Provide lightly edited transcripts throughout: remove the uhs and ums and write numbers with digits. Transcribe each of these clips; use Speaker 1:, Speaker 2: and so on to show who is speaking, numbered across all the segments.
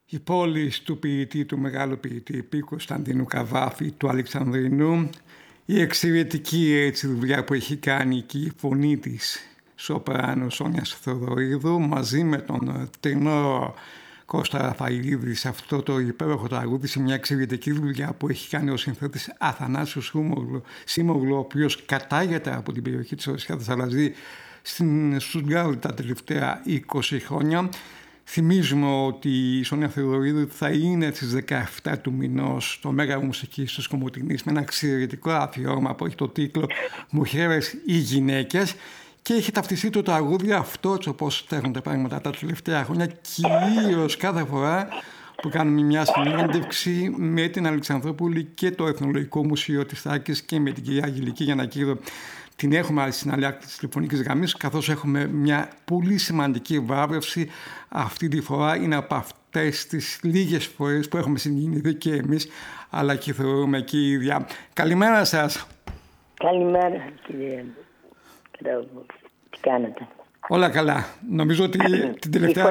Speaker 1: Η πόλη του ποιητή, του μεγάλου ποιητή Κωνσταντίνου Καβάφη, του Αλεξανδρινού, η εξαιρετική δουλειά που έχει κάνει και η φωνή της σοπράνο Σόνιας Θεοδωρίδου μαζί με τον τενόρο Κώστα Ραφαηλίδη σε αυτό το υπέροχο τραγούδι, σε μια εξαιρετική δουλειά που έχει κάνει ο συνθέτης Αθανάσιος Σίμογλου, ο οποίος κατάγεται από την περιοχή της Ρωσιάδας Θαλασσή στην Στουτγκάρδη τα τελευταία 20 χρόνια. Θυμίζουμε ότι η Σόνια Θεοδωρίδου θα είναι στις 17 του μηνός στο Μέγαρο Μουσικής της Κομοτηνής με ένα εξαιρετικό αφιέρωμα που έχει το τίτλο «Μουχέρες ή γυναίκες» και έχει ταυτιστεί το τραγούδι αυτό όπως στέλνουν τα πράγματα τα τελευταία χρόνια, κυρίως κάθε φορά που κάνουμε μια συνέντευξη με την Αλεξανδρόπουλη και το Εθνολογικό Μουσείο της Θράκης και με την κυρία Γιλική Γιαννακίδου. Την έχουμε στην άλλη άκρη της τηλεφωνικής γραμμής, καθώς έχουμε μια πολύ σημαντική βράβευση. Αυτή τη φορά είναι από αυτές τις λίγες φορές που έχουμε συγκινηθεί και εμείς, αλλά και θεωρούμε και η ίδια. Καλημέρα σας.
Speaker 2: Καλημέρα κύριε Κρέοβο. Τι κάνετε?
Speaker 1: Όλα καλά. Νομίζω ότι την τελευταία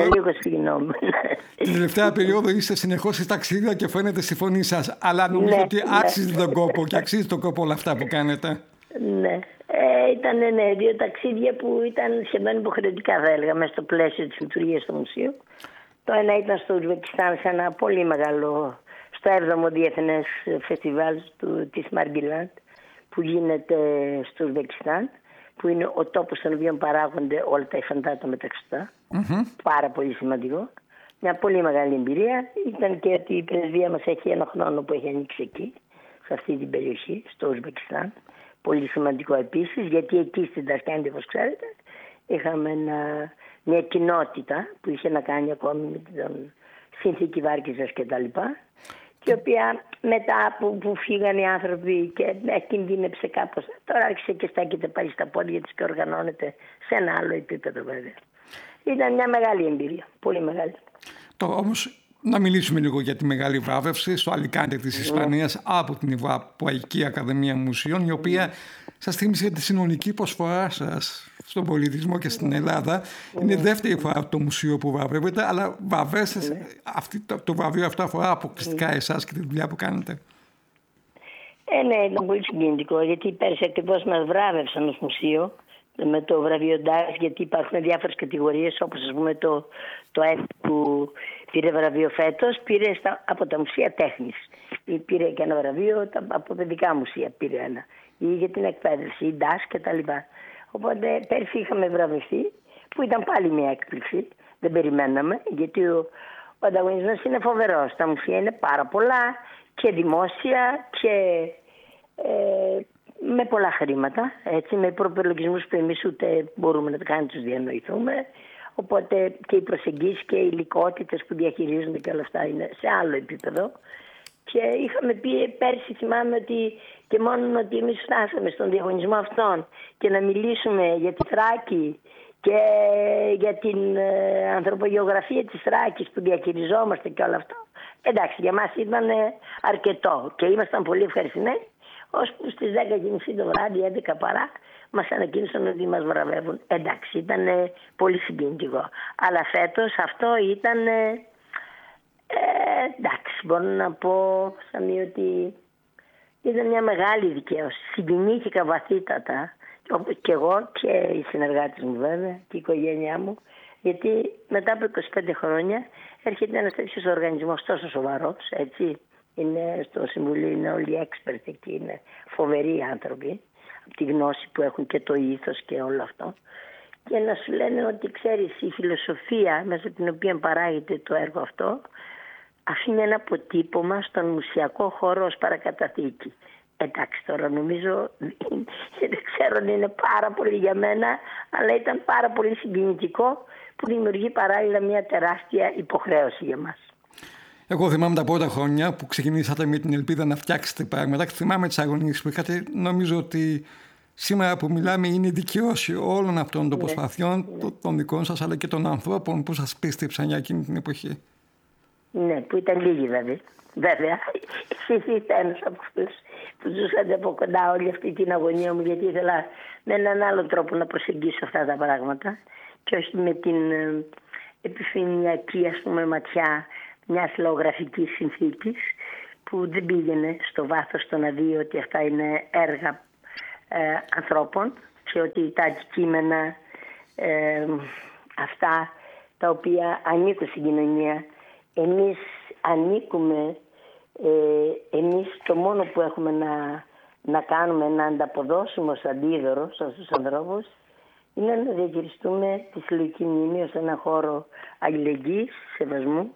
Speaker 1: περίοδο είστε συνεχώς στη ταξίδια και φαίνεται στη φωνή σας. Αλλά νομίζω ότι άξιζε τον κόπο και αξίζει τον κόπο όλα αυτά που κάνετε.
Speaker 2: Ναι, ήταν δύο ταξίδια που ήταν σχεδόν υποχρεωτικά, θα έλεγα, μέσα στο πλαίσιο της λειτουργίας του μουσείου. Το ένα ήταν στο Ουσβεκιστάν, σε ένα πολύ μεγάλο, στο 7ο Διεθνές Φεστιβάλ της Μαργκιλάντ, που γίνεται στο Ουσβεκιστάν, που είναι ο τόπος στον οποίο παράγονται όλα τα υφαντά τα μεταξωτά. Πάρα πολύ σημαντικό. Μια πολύ μεγάλη εμπειρία. Ήταν και ότι η πρεσβεία μας έχει ένα χρόνο που έχει ανοίξει εκεί, σε αυτή την περιοχή, στο Ουσβεκιστάν. Πολύ σημαντικό επίσης, γιατί εκεί στην Τασκέντη, όπως ξέρετε, είχαμε μια κοινότητα που είχε να κάνει ακόμη με την συνθήκη Βάρκηζας και τα λοιπά, και η οποία μετά που φύγαν οι άνθρωποι και κινδύνεψε κάπως, τώρα άρχισε και στέκεται πάλι στα πόδια της και οργανώνεται σε ένα άλλο επίπεδο βέβαια. Ήταν μια μεγάλη εμπειρία, πολύ μεγάλη.
Speaker 1: Τώρα όμως να μιλήσουμε λίγο για τη μεγάλη βράβευση στο Αλικάντε της Ισπανίας από την Ευρωπαϊκή Ακαδημία Μουσείων, η οποία σας θύμισε τη συνολική προσφορά σας στον πολιτισμό και στην Ελλάδα. Είναι η δεύτερη φορά το μουσείο που βραβεύεται, αλλά το βραβείο αυτό αφορά αποκλειστικά εσάς και τη δουλειά που κάνετε.
Speaker 2: Ναι, ήταν πολύ συγκινητικό, γιατί πέρσι ακριβώς μας βράβευσαν ως μουσείο με το βραβείο Ντάρας, γιατί υπάρχουν διάφορες κατηγορίες, όπως ας πούμε το έθνο που πήρε βραβείο φέτος, πήρε από τα μουσεία τέχνης. Πήρε και ένα βραβείο από παιδικά μουσεία, πήρε ένα. Ή για την εκπαίδευση, η DAS κτλ. Οπότε πέρσι είχαμε βραβευτεί, που ήταν πάλι μια έκπληξη. Δεν περιμέναμε, γιατί ο ανταγωνισμός είναι φοβερός. Τα μουσεία είναι πάρα πολλά και δημόσια και με πολλά χρήματα, έτσι, με προπολογισμούς που εμείς ούτε μπορούμε να κάνουμε, τους διανοηθούμε. Οπότε και οι προσεγγίσεις και οι υλικότητες που διαχειρίζονται και όλα αυτά είναι σε άλλο επίπεδο. Και είχαμε πει πέρσι, θυμάμαι, ότι και μόνο ότι εμείς φτάσαμε στον διαγωνισμό αυτόν και να μιλήσουμε για τη Θράκη και για την ανθρωπογεωγραφία της Θράκης που διαχειριζόμαστε και όλο αυτό, εντάξει, για μας ήταν αρκετό και ήμασταν πολύ ευχαριστημένοι, ώσπου στις 10:30 το βράδυ, 11 παρά, μας ανακοίνωσαν ότι μας βραβεύουν. Εντάξει, ήταν πολύ συγκινητικό. Αλλά φέτος αυτό ήταν, εντάξει, μπορώ να πω, Σαμί, ότι ήταν μια μεγάλη δικαίωση. Συγκινήθηκα βαθύτατα, και εγώ και οι συνεργάτες μου βέβαια, και η οικογένειά μου, γιατί μετά από 25 χρόνια έρχεται ένας τέτοιος οργανισμός τόσο σοβαρός, έτσι. Είναι στο Συμβουλίο, είναι όλοι expert εκεί, είναι φοβεροί άνθρωποι, από τη γνώση που έχουν και το ήθος και όλο αυτό. Και να σου λένε ότι, ξέρεις, η φιλοσοφία μέσα από την οποία παράγεται το έργο αυτό αφήνει ένα αποτύπωμα στον μουσιακό χώρο ως παρακαταθήκη. Εντάξει, τώρα νομίζω, δεν ξέρω αν είναι πάρα πολύ για μένα, αλλά ήταν πάρα πολύ συγκινητικό, που δημιουργεί παράλληλα μια τεράστια υποχρέωση για μας.
Speaker 1: Εγώ θυμάμαι τα πρώτα χρόνια που ξεκινήσατε με την ελπίδα να φτιάξετε πράγματα. Θυμάμαι τις αγωνίες που είχατε. Νομίζω ότι σήμερα που μιλάμε είναι η δικαιώση όλων αυτών των προσπαθειών, των δικών σας, αλλά και των ανθρώπων που σας πίστεψαν για εκείνη την εποχή.
Speaker 2: Ναι, που ήταν λίγοι δηλαδή. Βέβαια, εσείς είστε ένας από αυτούς που ζούσατε από κοντά όλη αυτή την αγωνία μου, γιατί ήθελα με έναν άλλο τρόπο να προσεγγίσω αυτά τα πράγματα και όχι με την επιφανειακή ματιά μιας λαογραφικής συνθήκης που δεν πήγαινε στο βάθος το να δει ότι αυτά είναι έργα ανθρώπων και ότι τα αντικείμενα αυτά τα οποία ανήκουν στην κοινωνία, εμείς ανήκουμε, εμείς το μόνο που έχουμε να κάνουμε, να ανταποδώσουμε ως αντίδωρο στους ανθρώπους, είναι να διαχειριστούμε τη συλλογική μνήμη ως ένα χώρο αλληλεγγύης, σεβασμού,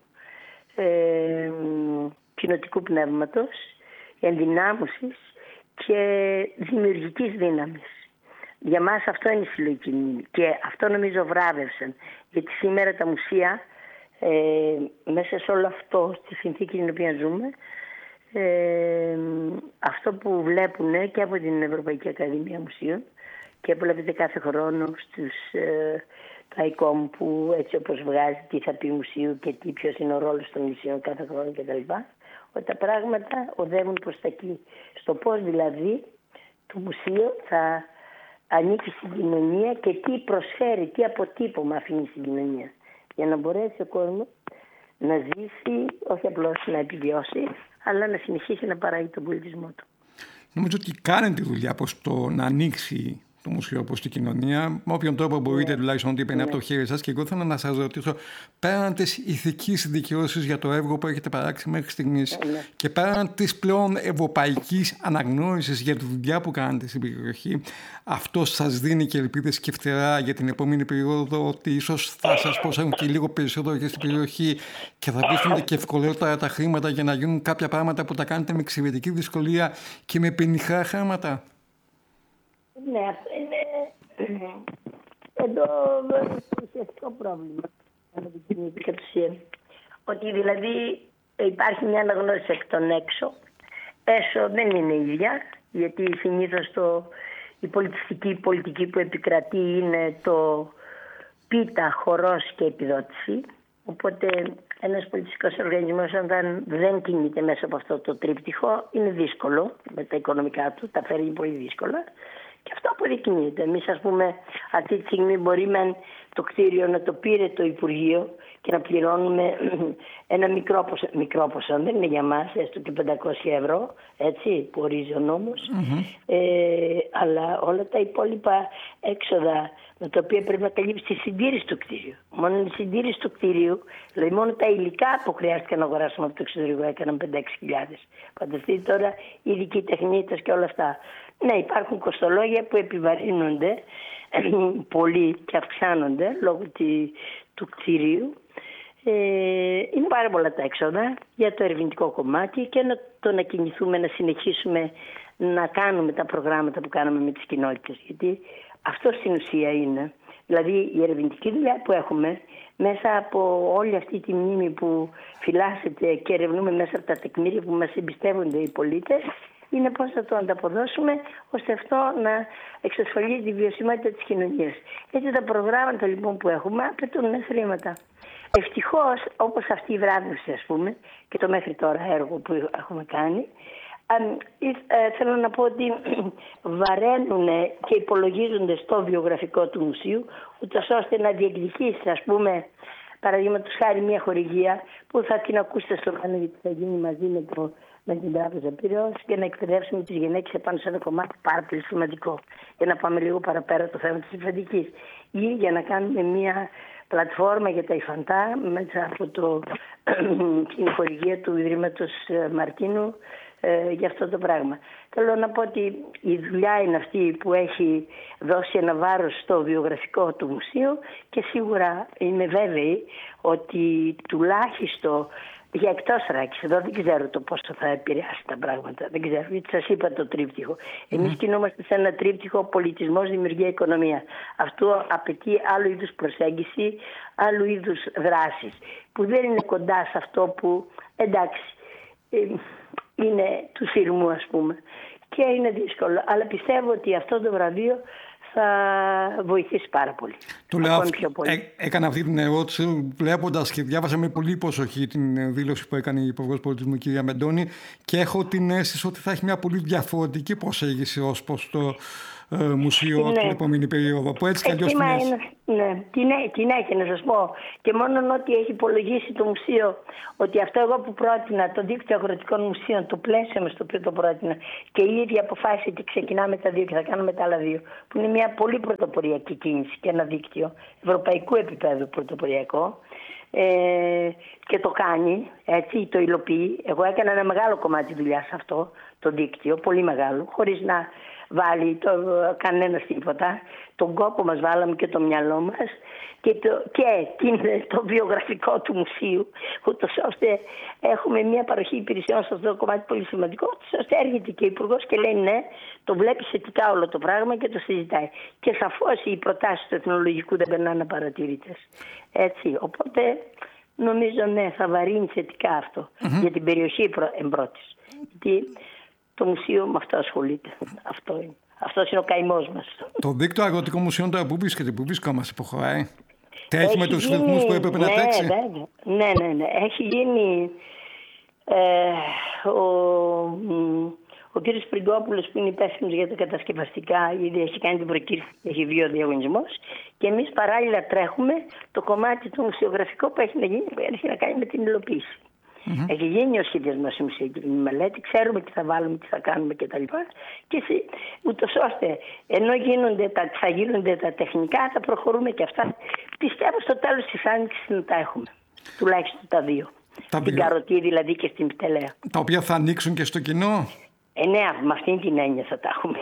Speaker 2: κοινοτικού πνεύματος, ενδυνάμωσης και δημιουργικής δύναμης. Για μας αυτό είναι η συλλογική μνήμη και αυτό νομίζω βράβευσαν, γιατί σήμερα τα μουσεία μέσα σε όλο αυτό, στη συνθήκη στην οποία ζούμε, αυτό που βλέπουν και από την Ευρωπαϊκή Ακαδημία Μουσείων και βλέπετε κάθε χρόνο στους τα εικόμου που έτσι όπως βγάζει τι θα πει μουσείο και ποιος είναι ο ρόλος των μουσείων κάθε χρόνο κτλ. Ότι τα πράγματα οδεύουν προς τα εκεί. Στο πώς δηλαδή το μουσείο θα ανήκει στην κοινωνία και τι προσφέρει, τι αποτύπωμα αφήνει στην κοινωνία. Για να μπορέσει ο κόσμος να ζήσει, όχι απλώς να επιβιώσει, αλλά να συνεχίσει να παράγει τον πολιτισμό του.
Speaker 1: Νομίζω ότι κάνετε τη δουλειά προς το να ανοίξει το μουσείο προς την κοινωνία, με όποιον τρόπο μπορείτε, τουλάχιστον ότι είπε από το χέρι σας. Και εγώ θέλω να σας ρωτήσω, πέραν της ηθικής δικαιώσης για το έργο που έχετε παράξει μέχρι στιγμής και πέραν της πλέον ευρωπαϊκής αναγνώρισης για τη δουλειά που κάνετε στην περιοχή, αυτό σας δίνει και ελπίδες και φτερά για την επόμενη περίοδο, ότι ίσως θα σας προσέχουν και λίγο περισσότερο και στην περιοχή και θα βρίσκονται και ευκολότερα τα χρήματα για να γίνουν κάποια πράγματα που τα κάνετε με εξαιρετική δυσκολία και με πενιχρά χρήματα?
Speaker 2: Ναι, αυτό είναι εδώ ουσιαστικό πρόβλημα με την κοινή κατ' ουσία. Ότι δηλαδή υπάρχει μια αναγνώριση εκ των έξω. Έσω δεν είναι ίδια, γιατί συνήθως η πολιτική που επικρατεί είναι το πίτα, χορός και επιδότηση. Οπότε ένας πολιτιστικός οργανισμός, αν δεν κινείται μέσα από αυτό το τρίπτυχο, είναι δύσκολο με τα οικονομικά του, τα φέρνει πολύ δύσκολα. Και αυτό αποδεικνύεται. Εμείς, ας πούμε, αυτή τη στιγμή μπορεί το κτίριο να το πήρε το Υπουργείο και να πληρώνουμε ένα μικρό ποσό, δεν είναι για μας, έστω και 500 ευρώ, έτσι, που ορίζει ο νόμος. Αλλά όλα τα υπόλοιπα έξοδα, με τα οποία πρέπει να καλύψει τη συντήρηση του κτίριου. Μόνο η συντήρηση του κτίριου, δηλαδή μόνο τα υλικά που χρειάστηκε να αγοράσουμε από το εξωτερικό έκαναν 5-6 χιλιάδες. Φανταστείτε τώρα ειδικοί τεχνίτες και όλα αυτά. Ναι, υπάρχουν κοστολόγια που επιβαρύνονται πολύ και αυξάνονται λόγω του κτηρίου. Είναι πάρα πολλά τα έξοδα για το ερευνητικό κομμάτι και να κινηθούμε, να συνεχίσουμε να κάνουμε τα προγράμματα που κάναμε με τις κοινότητες. Γιατί αυτό στην ουσία είναι. Δηλαδή η ερευνητική δουλειά που έχουμε μέσα από όλη αυτή τη μνήμη που φυλάσσεται και ερευνούμε μέσα από τα τεκμήρια που μας εμπιστεύονται οι πολίτες, είναι πώς θα το ανταποδώσουμε ώστε αυτό να εξασφαλίζει τη βιωσιμότητα της κοινωνίας. Έτσι τα προγράμματα λοιπόν που έχουμε απαιτούν χρήματα. Ευτυχώς, όπως αυτή η βράβευση, ας πούμε, και το μέχρι τώρα έργο που έχουμε κάνει, θέλω να πω ότι βαραίνουν και υπολογίζονται στο βιογραφικό του μουσείου, ούτως ώστε να διεκδικήσει, ας πούμε, παραδείγματος χάρη μια χορηγία που θα την ακούσετε στο κανάλι, γιατί θα γίνει μαζί με την Τράπεζα Πειραιώς, και να εκπαιδεύσουμε τις γυναίκες επάνω σε ένα κομμάτι πάρα πολύ σημαντικό. Για να πάμε λίγο παραπέρα το θέμα της υφαντικής. Ή για να κάνουμε μια πλατφόρμα για τα υφαντά μέσα από την χορηγία του Ιδρύματος Μαρτίνου για αυτό το πράγμα. Θέλω να πω ότι η δουλειά είναι αυτή που έχει δώσει ένα βάρος στο βιογραφικό του μουσείου και σίγουρα είμαι βέβαιη ότι τουλάχιστον για εκτός Ράκης, εδώ δεν ξέρω το πόσο θα επηρεάσει τα πράγματα. Δεν ξέρω, γιατί σας είπα το τρίπτυχο. Εμείς κινούμαστε σε ένα τρίπτυχο πολιτισμός, δημιουργία, οικονομία. Αυτό απαιτεί άλλου είδους προσέγγιση, άλλου είδους δράσεις, που δεν είναι κοντά σε αυτό που, εντάξει, είναι του σειρμού, ας πούμε. Και είναι δύσκολο. Αλλά πιστεύω ότι αυτό το βραβείο θα βοηθήσει πάρα πολύ.
Speaker 1: Το λέω, έκανα αυτή την ερώτηση βλέποντας και διάβασα με πολύ προσοχή την δήλωση που έκανε η Υπουργός Πολιτισμού, κυρία Μεντώνη, και έχω την αίσθηση ότι θα έχει μια πολύ διαφορετική προσέγγιση ως προς το μουσείο την επόμενη περίοδο, που έτσι κι αλλιώς
Speaker 2: την έχει, να σας πω. Και μόνο ότι έχει υπολογίσει το μουσείο ότι αυτό εγώ που πρότεινα, το δίκτυο αγροτικών μουσείων, το πλαίσιο στο οποίο το πρότεινα, και η ίδια αποφάσισε και ξεκινάμε τα δύο και θα κάνουμε τα άλλα δύο, που είναι μια πολύ πρωτοποριακή κίνηση και ένα δίκτυο ευρωπαϊκού επίπεδου πρωτοποριακό. Και το κάνει, έτσι, το υλοποιεί. Εγώ έκανα ένα μεγάλο κομμάτι δουλειά σε αυτό το δίκτυο, πολύ μεγάλο, χωρίς να βάλει κανένας τίποτα. Τον κόπο μας βάλαμε και το μυαλό μας και το βιογραφικό του μουσείου, ούτως ώστε έχουμε μια παροχή υπηρεσιών σε αυτό το κομμάτι πολύ σημαντικό, ώστε έρχεται και ο Υπουργός και λέει ναι, το βλέπει θετικά όλο το πράγμα και το συζητάει. Και σαφώς οι προτάσεις του εθνολογικού δεν περνάνε απαρατήρητες. Έτσι, οπότε νομίζω ναι, θα βαρύνει θετικά αυτό για την περιοχή εμπρότης. Γιατί το μουσείο με αυτό ασχολείται. Αυτός είναι ο καημός μας.
Speaker 1: Το δίκτυο αγροτικών μουσείων τώρα που βρισκόμαστε, υποχωράει. Τρέχει με τους ρυθμούς που έπρεπε να τρέξει.
Speaker 2: Ναι. Έχει γίνει ο κύριος Πριγκόπουλος, που είναι υπεύθυνος για τα κατασκευαστικά, ήδη έχει κάνει την προκήρυξη, έχει βγει ο διαγωνισμός, και εμείς παράλληλα τρέχουμε το κομμάτι το μουσιογραφικό που έχει να κάνει με την υλοποίηση. Έχει γίνει ο σχεδιασμός στη μουσιακή μελέτη, ξέρουμε τι θα βάλουμε, τι θα κάνουμε κτλ. Και ούτως ώστε ενώ θα γίνονται τα τεχνικά, θα προχωρούμε και αυτά. Πιστεύω στο τέλος της άνοιξης να τα έχουμε. Τουλάχιστον τα δύο. Στην Καροτή δηλαδή και στην Πτελέα.
Speaker 1: Τα οποία θα ανοίξουν και στο κοινό.
Speaker 2: Ναι, με αυτήν την έννοια θα τα έχουμε.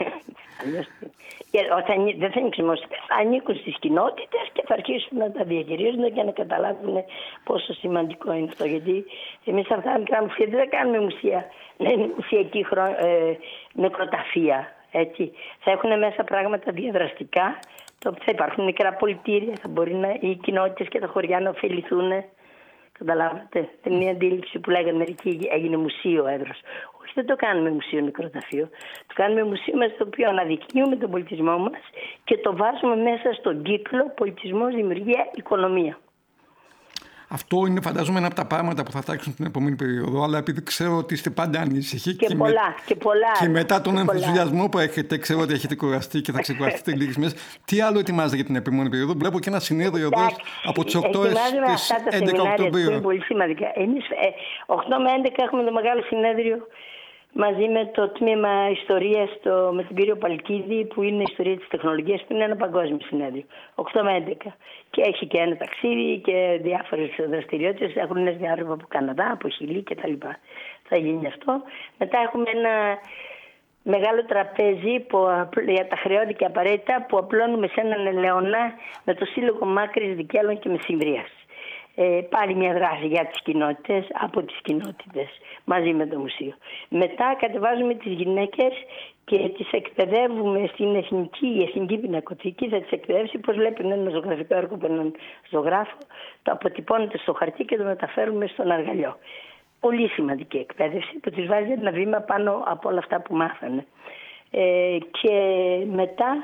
Speaker 2: Και δεν θα ανοίξουν, θα ανήκουν στις κοινότητες και θα αρχίσουν να τα διαχειρίζουν και να καταλάβουν πόσο σημαντικό είναι αυτό. Γιατί εμείς αυτά τα μικρά μουσεία δεν θα κάνουμε μουσεία, να είναι μουσιακή νεκροταφεία. Έτσι. Θα έχουν μέσα πράγματα διαδραστικά, θα υπάρχουν μικρά πολιτήρια, θα μπορεί οι κοινότητες και τα χωριά να ωφεληθούν. Καταλάβατε. Είναι μια αντίληψη που λέγανε μερικοί, έγινε μουσείο έδρος. Όχι, δεν το κάνουμε μουσείο νεκροταφείο. Το κάνουμε μουσείο μέσα στο οποίο αναδεικνύουμε τον πολιτισμό μας και το βάζουμε μέσα στον κύκλο πολιτισμός, δημιουργία, οικονομία.
Speaker 1: Αυτό είναι, φαντάζομαι, ένα από τα πράγματα που θα τάξουν την επόμενη περίοδο, αλλά επειδή ξέρω ότι είστε πάντα ανήσυχοι και μετά τον ενθουσιασμό που έχετε, ξέρω ότι έχετε κουραστεί και θα ξεκουραστείτε λίγες μέρες. Τι άλλο ετοιμάζετε για την επόμενη περίοδο? Βλέπω και ένα συνέδριο εδώ από τις 8 στις 11 Οκτωβρίου.
Speaker 2: Είναι πολύ σημαντικά. Εμείς 8 με 11 έχουμε το μεγάλο συνέδριο μαζί με το τμήμα ιστορίας με τον κύριο Παλκίδη, που είναι ιστορία της τεχνολογίας, που είναι ένα παγκόσμιο συνέδριο. 8 με 11. Και έχει και ένα ταξίδι και διάφορες δραστηριότητες. Έχουν ένα διάρρηβο από Καναδά, από Χιλή κτλ. Θα γίνει αυτό. Μετά έχουμε ένα μεγάλο τραπέζι για τα χρεώδη και απαραίτητα που απλώνουμε σε έναν ελαιονά με το Σύλλογο Μάκρης, Δικέλων και Μεσημβρίας. Πάλι μια δράση για τις κοινότητες, από τις κοινότητες, μαζί με το μουσείο. Μετά κατεβάζουμε τις γυναίκες και τις εκπαιδεύουμε στην Εθνική Πινακοθήκη. Θα τις εκπαιδεύσει πώς βλέπουν ένα ζωγραφικό έργο από έναν ζωγράφο, το αποτυπώνεται στο χαρτί και το μεταφέρουμε στον αργαλιό. Πολύ σημαντική εκπαίδευση που τις βάζει ένα βήμα πάνω από όλα αυτά που μάθανε. Και μετά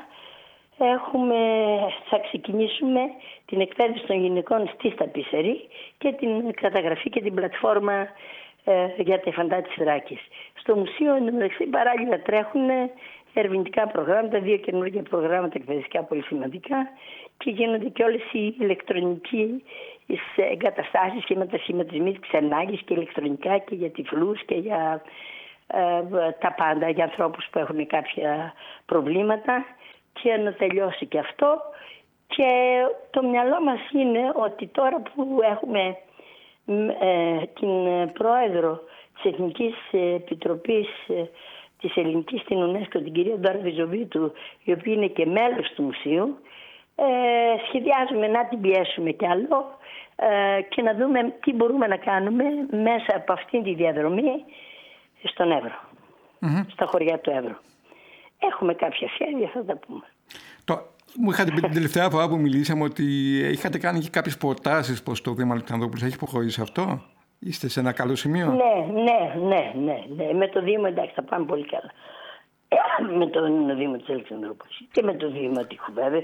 Speaker 2: θα ξεκινήσουμε την εκπαίδευση των γυναικών στη Σταπισερή και την καταγραφή και την πλατφόρμα για τα υφαντά της Θράκης. Στο μουσείο εντωμεταξύ παράλληλα τρέχουν ερευνητικά προγράμματα, 2 καινούργια προγράμματα εκπαιδευτικά πολύ σημαντικά, και γίνονται και όλες οι ηλεκτρονικές εγκαταστάσεις και μετασχηματισμοί της ξενάγης και ηλεκτρονικά και για τυφλούς και για τα πάντα, για ανθρώπους που έχουν κάποια προβλήματα. Και να τελειώσει και αυτό. Και το μυαλό μας είναι ότι τώρα που έχουμε την πρόεδρο της Εθνικής Επιτροπής της Ελληνικής στην UNESCO, την κυρία Ντόρα Βυζοβίτου, η οποία είναι και μέλος του μουσείου, σχεδιάζουμε να την πιέσουμε κι άλλο και να δούμε τι μπορούμε να κάνουμε μέσα από αυτήν τη διαδρομή στον Εύρο, στα χωριά του Εύρου. Έχουμε κάποια σχέδια, θα τα πούμε.
Speaker 1: Μου είχατε πει την τελευταία φορά που μιλήσαμε ότι είχατε κάνει και κάποιες προτάσεις προς το Δήμο Αλεξανδρούπολης. Έχει προχωρήσει αυτό? Είστε σε ένα καλό σημείο?
Speaker 2: Ναι. Με το Δήμο εντάξει θα πάμε πολύ καλά. Με το Δήμο της Αλεξανδρούπολης και με το Δημότυχο βέβαια.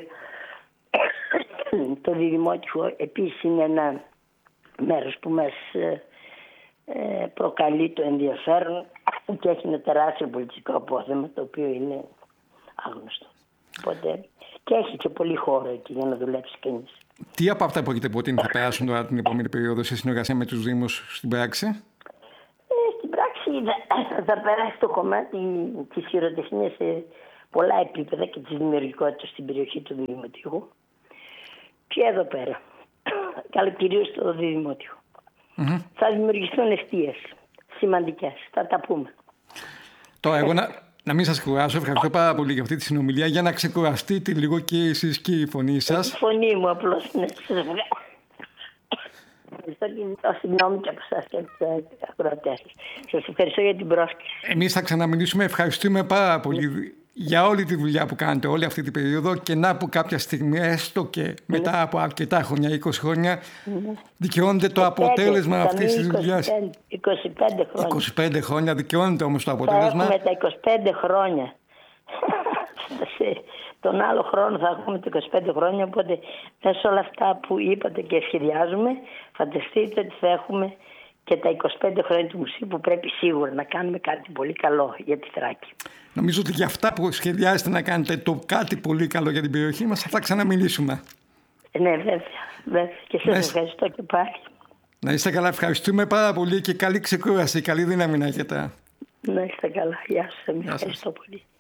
Speaker 2: Το Δημότυχο επίσης είναι ένα μέρος που μας προκαλεί το ενδιαφέρον και έχει ένα τεράστιο πολιτικό απόθεμα το οποίο είναι άγνωστο. Οπότε, και έχει και πολύ χώρο εκεί για να δουλέψει κανείς.
Speaker 1: Τι από αυτά που έχετε πω ότι θα περάσουν τώρα την επόμενη περίοδο σε συνεργασία με τους Δήμους στην πράξη?
Speaker 2: Στην πράξη θα περάσει το κομμάτι της χειροτεχνίας σε πολλά επίπεδα και της δημιουργικότητας στην περιοχή του Δημοτικού. Και εδώ πέρα. Καλά, κυρίως στο Δημοτικό. Θα δημιουργηθούν εστίες σημαντικές. Θα τα πούμε.
Speaker 1: Τώρα, εγώ να μην σας κουράσω. Ευχαριστώ πάρα πολύ για αυτή τη συνομιλία. Για να ξεκουραστείτε λίγο και εσείς και η φωνή σας.
Speaker 2: Η φωνή μου απλώς είναι. Ευχαριστώ, συγγνώμη και από εσάς και από τους ακροατές. Σας ευχαριστώ για την πρόσκληση.
Speaker 1: Εμείς θα ξαναμιλήσουμε. Ευχαριστούμε πάρα πολύ για όλη τη δουλειά που κάνετε όλη αυτή την περίοδο, και να που κάποια στιγμή, έστω και μετά από αρκετά χρόνια, 20 χρόνια, δικαιώνεται το αποτέλεσμα αυτής της δουλειάς.
Speaker 2: 25 χρόνια.
Speaker 1: 25 χρόνια δικαιώνεται όμως το αποτέλεσμα.
Speaker 2: Θα έχουμε τα 25 χρόνια. Τον άλλο χρόνο θα έχουμε τα 25 χρόνια, οπότε μέσα σε όλα αυτά που είπατε και σχεδιάζουμε, φανταστείτε ότι θα έχουμε και τα 25 χρόνια του μουσείου, που πρέπει σίγουρα να κάνουμε κάτι πολύ καλό για τη Θράκη.
Speaker 1: Νομίζω ότι για αυτά που σχεδιάζετε να κάνετε το κάτι πολύ καλό για την περιοχή μας, θα ξαναμιλήσουμε.
Speaker 2: Ναι, βέβαια. Και σας ευχαριστώ και πάλι.
Speaker 1: Να είστε καλά, ευχαριστούμε πάρα πολύ και καλή ξεκούραση, καλή δύναμη να έχετε.
Speaker 2: Να είστε καλά, γεια σας, ευχαριστώ πολύ.